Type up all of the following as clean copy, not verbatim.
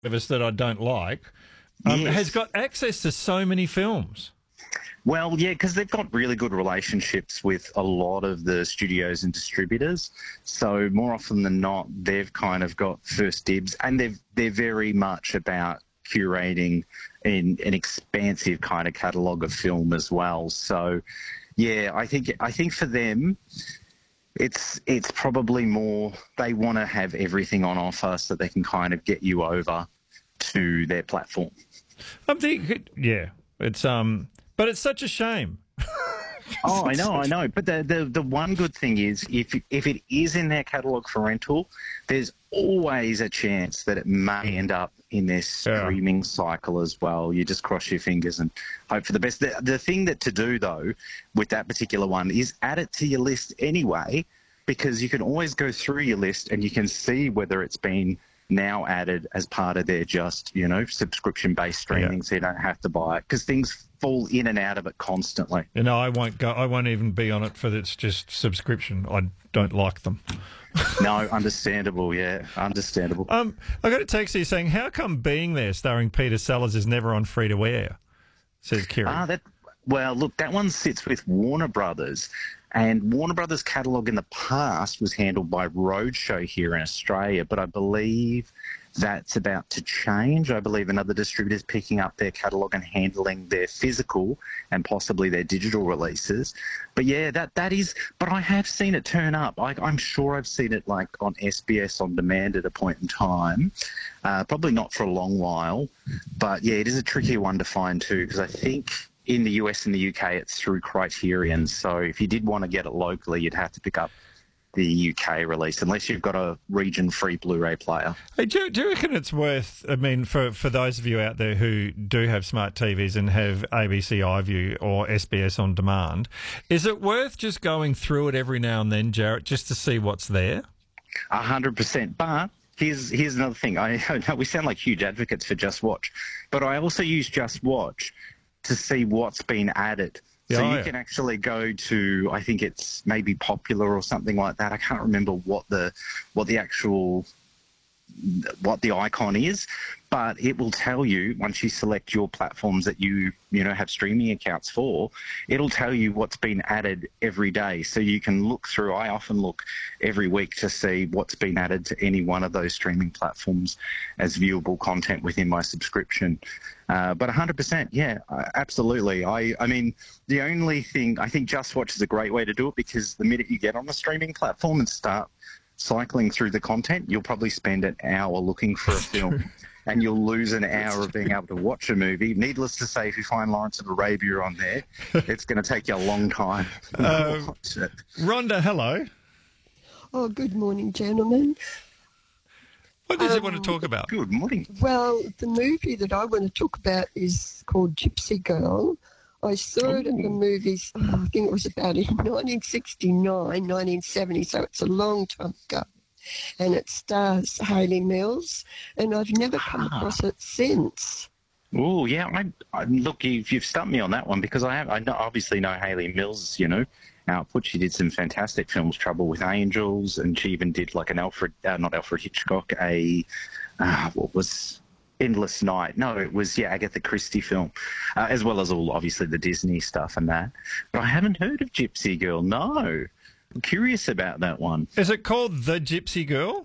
of us that I don't like, Yes. has got access to so many films. Well, yeah, because they've got really good relationships with a lot of the studios and distributors. So more often than not, they've kind of got first dibs, and they're very much about curating an expansive kind of catalogue of film as well. So, yeah, I think for them, it's probably more they want to have everything on offer so they can kind of get you over to their platform. It's but it's such a shame. Oh, I know. But the one good thing is if it is in their catalogue for rental, there's always a chance that it may end up in their streaming cycle as well. You just cross your fingers and hope for the best. The thing to do, though, with that particular one is add it to your list anyway, because you can always go through your list and you can see whether it's been now added as part of their subscription-based streaming, so you don't have to buy it, because things fall in and out of it constantly. I won't even be on it for it's just subscription. I don't like them. No, understandable, yeah, understandable. I got a text here saying, how come Being There starring Peter Sellers is never on free-to-air, says Kieran. Well, look, that one sits with Warner Brothers, and Warner Brothers' catalogue in the past was handled by Roadshow here in Australia, but I believe that's about to change. I believe another distributor is picking up their catalogue and handling their physical and possibly their digital releases. But yeah, that is. But I have seen it turn up. I'm sure I've seen it like on SBS On Demand at a point in time. Probably not for a long while, but yeah, it is a tricky one to find too, because I think in the US and the UK it's through Criterion. So if you did want to get it locally, you'd have to pick up the UK release, unless you've got a region-free Blu-ray player. Hey, do you reckon it's worth, for those of you out there who do have smart TVs and have ABC iView or SBS On Demand, is it worth just going through it every now and then, Jarrett, just to see what's there? 100%. But here's another thing. I know we sound like huge advocates for Just Watch, but I also use Just Watch to see what's been added. So you can actually go to, I think it's maybe Popular or something like that. I can't remember what the icon is, but it will tell you once you select your platforms that you have streaming accounts for. It'll tell you what's been added every day, so you can look through. I often look every week to see what's been added to any one of those streaming platforms as viewable content within my subscription. But 100%, yeah, absolutely. I mean, the only thing, I think Just Watch is a great way to do it, because the minute you get on the streaming platform and start cycling through the content, you'll probably spend an hour looking for a film and you'll lose an hour of being able to watch a movie. Needless to say, if you find Lawrence of Arabia on there, it's going to take you a long time to watch it. Rhonda, hello. Oh, good morning, gentlemen. What did you want to talk about? Good morning. Well, the movie that I want to talk about is called Gypsy Girl. I saw it at the movies, I think it was about in 1969, 1970, so it's a long time ago. And it stars Hayley Mills, and I've never come across it since. Oh, yeah. Look, you've stumped me on that one, because I obviously know Hayley Mills, output. She did some fantastic films, Trouble with Angels, and she even did like an not Alfred Hitchcock, what was Endless Night. No, it was, Agatha Christie film, as well as all, obviously, the Disney stuff and that. But I haven't heard of Gypsy Girl, no. I'm curious about that one. Is it called The Gypsy Girl?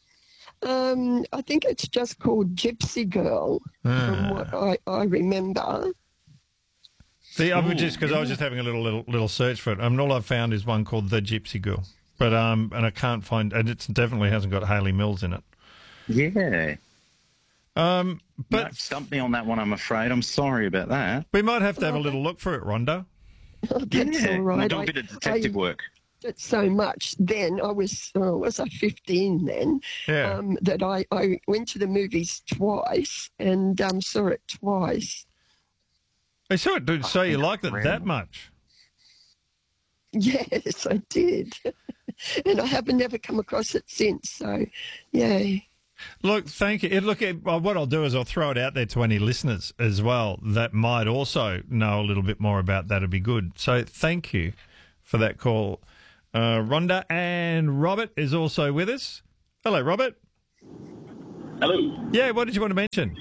I think it's just called Gypsy Girl, from what I remember. See, I was just having a little search for it. All I've found is one called The Gypsy Girl, but and I can't find, and it definitely hasn't got Hayley Mills in it. Yeah. But no, stumped me on that one, I'm afraid. I'm sorry about that. We might have to have a little look for it, Rhonda. That's all right. We'll do a bit of detective work. So much then. I was 15 then? Yeah. That I went to the movies twice and saw it twice. I saw it, dude. So you liked it that much? Yes, I did. And I have never come across it since, so, yeah. Look, thank you. What I'll do is I'll throw it out there to any listeners as well that might also know a little bit more about that. It'd be good. So thank you for that call, Rhonda. And Robert is also with us. Hello, Robert. Hello. Yeah, what did you want to mention?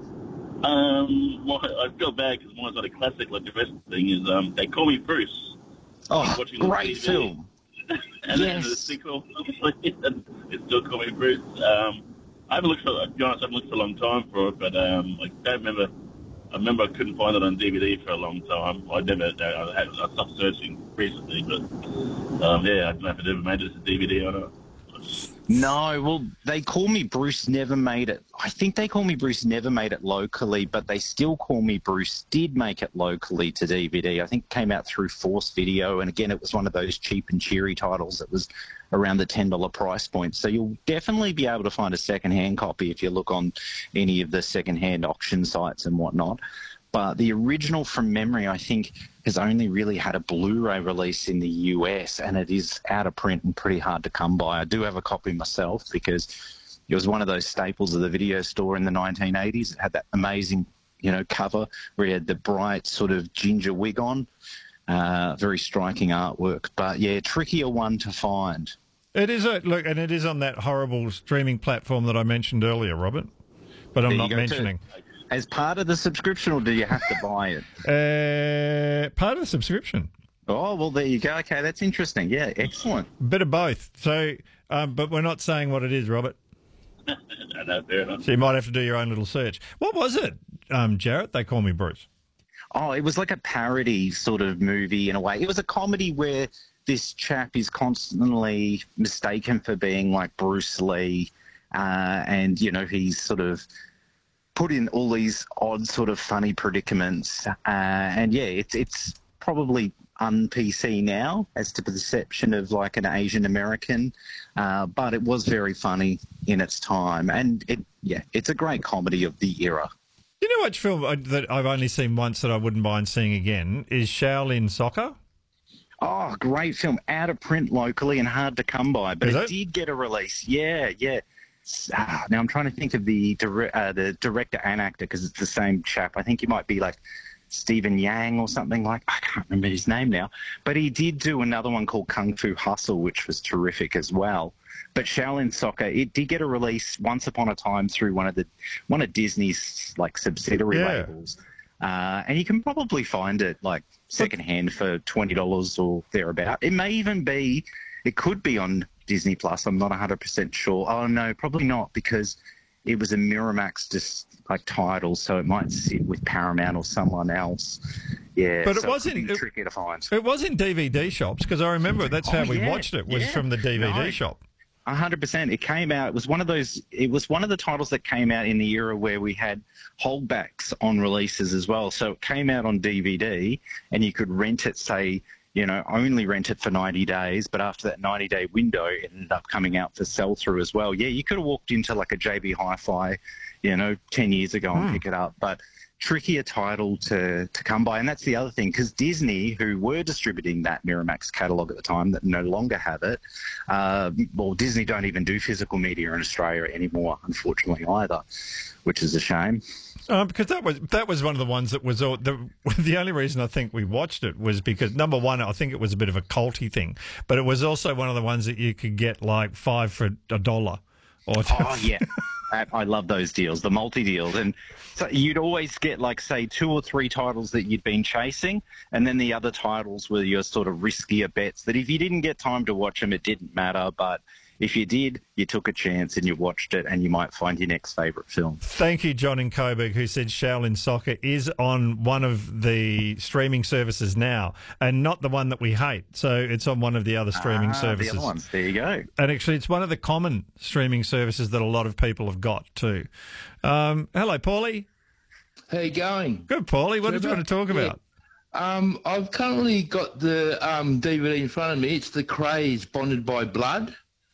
Well, I feel bad because one's not a classic like the rest of the thing is They Call Me Bruce. Oh, Watching great TV. film. And then Yes. the sequel, it's still Call Me Bruce. I haven't looked for, to be honest, I haven't looked for a long time for it, but I don't remember. I remember I couldn't find it on DVD for a long time. I stopped searching recently, but yeah, I don't know if it ever made it as a DVD or not. No, well, They Call Me Bruce never made it. I think They Call Me Bruce never made it locally, but They Still Call Me Bruce did make it locally to DVD. I think it came out through Force Video, and again, it was one of those cheap and cheery titles that was around the $10 price point. So you'll definitely be able to find a second-hand copy if you look on any of the second-hand auction sites and whatnot. But the original, from memory, I think has only really had a Blu-ray release in the US, and it is out of print and pretty hard to come by. I do have a copy myself because it was one of those staples of the video store in the 1980s. It had that amazing, cover where you had the bright sort of ginger wig on. Very striking artwork. But, yeah, trickier one to find. It is, and it is on that horrible streaming platform that I mentioned earlier, Robert, but I'm not mentioning. As part of the subscription, or do you have to buy it? Part of the subscription. Oh, well, there you go. Okay, that's interesting. Yeah, excellent. Bit of both. So, but we're not saying what it is, Robert. No, fair enough. So you might have to do your own little search. What was it, Jarrett? They Call Me Bruce. Oh, it was like a parody sort of movie in a way. It was a comedy where this chap is constantly mistaken for being like Bruce Lee, and, he's sort of put in all these odd sort of funny predicaments. And, yeah, it's probably un-PC now as to the perception of like an Asian American, but it was very funny in its time. And, it's a great comedy of the era. You know which film that I've only seen once that I wouldn't mind seeing again is Shaolin Soccer? Oh, great film. Out of print locally and hard to come by, but it did get a release. Yeah. Now I'm trying to think of the director and actor because it's the same chap. I think he might be like Stephen Yang or something like. I can't remember his name now. But he did do another one called Kung Fu Hustle, which was terrific as well. But Shaolin Soccer, it did get a release once upon a time through one of Disney's like subsidiary labels. And you can probably find it like secondhand for $20 or thereabout. It may even be, it could be on Disney Plus. I'm not 100% sure. Oh no, probably not, because it was a Miramax just like title, so it might sit with Paramount or someone else. Yeah, but so it wasn't it could be tricky to find. It was in DVD shops because I remember that's how we watched it was from the DVD shop. 100%. It came out. It was one of those. It was one of the titles that came out in the era where we had holdbacks on releases as well. So it came out on DVD, and you could rent it. Say, only rent it for 90 days. But after that 90-day window, it ended up coming out for sell-through as well. Yeah, you could have walked into like a JB Hi-Fi, 10 years ago and pick it up, but trickier title to come by. And that's the other thing, because Disney, who were distributing that Miramax catalogue at the time that no longer have it, Disney don't even do physical media in Australia anymore, unfortunately, either, which is a shame. Because that was one of the ones that was the only reason I think we watched it was because, number one, I think it was a bit of a culty thing, but it was also one of the ones that you could get like 5 for $1. Oh, yeah. I love those deals, the multi-deals. And so you'd always get, like, say, 2 or 3 titles that you'd been chasing, and then the other titles were your sort of riskier bets that if you didn't get time to watch them, it didn't matter. But if you did, you took a chance and you watched it, and you might find your next favourite film. Thank you, John in Coburg, who said Shaolin Soccer is on one of the streaming services now, and not the one that we hate. So it's on one of the other streaming services. The other ones. There you go. And actually, it's one of the common streaming services that a lot of people have got too. Hello, Paulie. How you going? Good, Paulie. What did you want to talk about? I've currently got the DVD in front of me. It's The Krays, Bonded by Blood.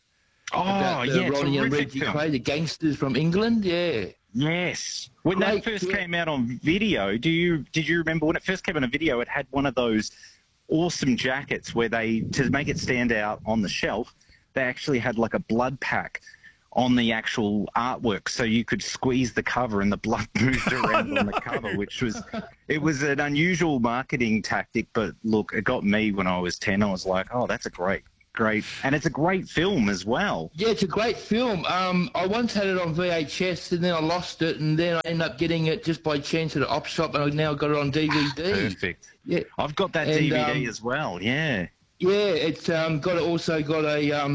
Oh, yeah, Ronnie and Reggie Kray, the gangsters from England, yeah. Yes. When that first came out on video, did you remember when it first came on a video, it had one of those awesome jackets where to make it stand out on the shelf, they actually had like a blood pack on the actual artwork, so you could squeeze the cover and the blood moved around on the cover, it was an unusual marketing tactic, but look, it got me when I was 10. I was like, oh, that's a great Great. And it's a great film as well. Yeah, it's a great film. I once had it on VHS and then I lost it, and then I ended up getting it just by chance at an op shop, and I now got it on DVD. Perfect. Yeah. I've got that And, DVD as well, yeah. Yeah, it's also got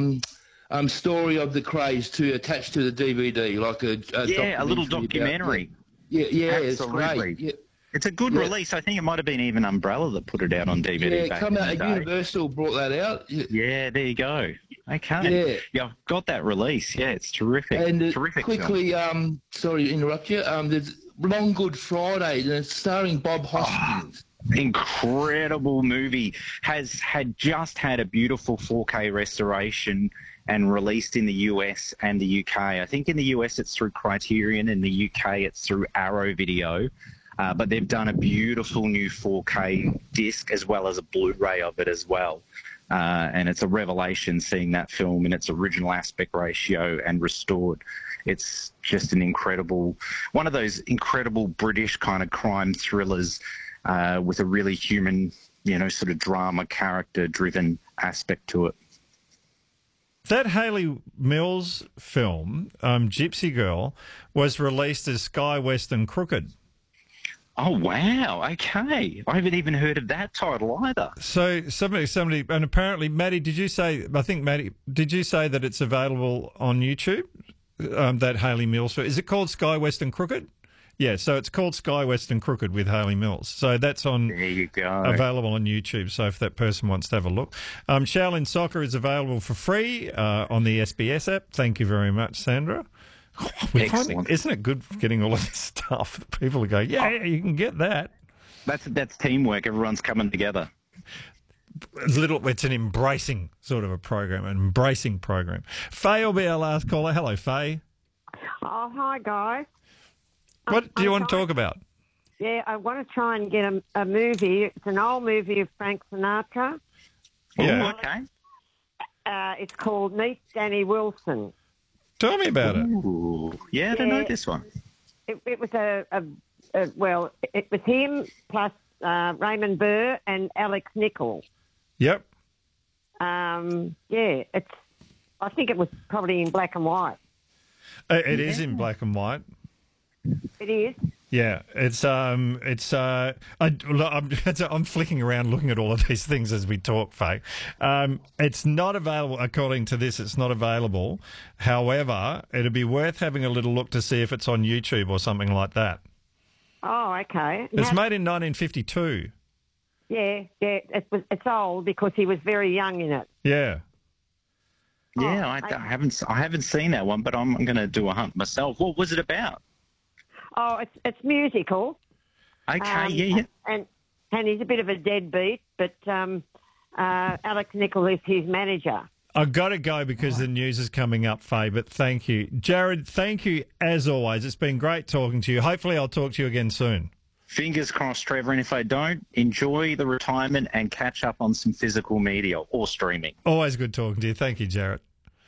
a story of the craze too attached to the DVD, like a little documentary. It's Absolutely. great. Yeah. It's a good release. I think it might have been even Umbrella that put it out on DVD. Yeah, back come in out. the day. Universal brought that out. Yeah, there you go. Okay. Yeah, I've got that release. Yeah, it's terrific. And terrific. quickly, film. sorry to interrupt you. There's Long Good Friday, and it's starring Bob Hoskins. Incredible movie. Has just had a beautiful 4K restoration and released in the US and the UK. I think in the US it's through Criterion, in the UK it's through Arrow Video. But they've done a beautiful new 4K disc as well as a Blu-ray of it as well. And it's a revelation seeing that film in its original aspect ratio and restored. It's just an incredible, one of those incredible British kind of crime thrillers with a really human, sort of drama, character-driven aspect to it. That Hayley Mills film, Gypsy Girl, was released as Sky Western Crooked. Oh, wow. Okay. I haven't even heard of that title either. So somebody, and apparently, Maddie, did you say that it's available on YouTube? That Hayley Mills film. Is it called Sky Western Crooked? Yeah, so it's called Sky Western Crooked with Hayley Mills. So that's on. There you go. Available on YouTube. So if that person wants to have a look, Shaolin Soccer is available for free on the SBS app. Thank you very much, Sandra. Isn't it good getting all of this stuff? People go, yeah, you can get that. That's teamwork. Everyone's coming together. It's an embracing sort of a program, an embracing program. Faye will be our last caller. Hello, Faye. Oh, hi, guys. What do you want to talk about? Yeah, I want to try and get a movie. It's an old movie of Frank Sinatra. Yeah. Ooh, okay. It's called Meet Danny Wilson. Tell me about it. Ooh. Yeah, I don't know this one. It was it was him plus Raymond Burr and Alex Nichols. Yep. I think it was probably in black and white. It is in black and white. It is. Yeah, I'm flicking around looking at all of these things as we talk, Faye. It's not available, according to this, it's not available. However, it'd be worth having a little look to see if it's on YouTube or something like that. Oh, okay. It's made in 1952. Yeah, it's old because he was very young in it. Yeah. Yeah, I haven't seen that one, but I'm going to do a hunt myself. What was it about? Oh, it's musical. Okay, yeah. And he's a bit of a deadbeat, but Alex Nichols is his manager. I've got to go because the news is coming up, Faye, but thank you. Jared, thank you as always. It's been great talking to you. Hopefully I'll talk to you again soon. Fingers crossed, Trevor, and if I don't, enjoy the retirement and catch up on some physical media or streaming. Always good talking to you. Thank you, Jared.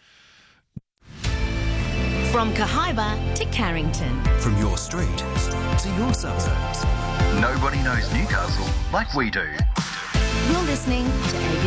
From Cahaiba to Carrington. From your street to your suburbs. Nobody knows Newcastle like we do. You're listening to ABC.